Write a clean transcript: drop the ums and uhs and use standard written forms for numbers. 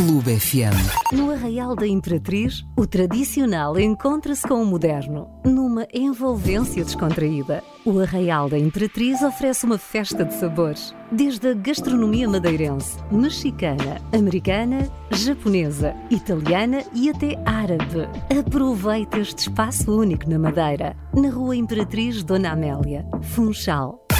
Clube FM. No Arraial da Imperatriz, o tradicional encontra-se com o moderno, numa envolvência descontraída. O Arraial da Imperatriz oferece uma festa de sabores, desde a gastronomia madeirense, mexicana, americana, japonesa, italiana e até árabe. Aproveite este espaço único na Madeira, na Rua Imperatriz Dona Amélia, Funchal.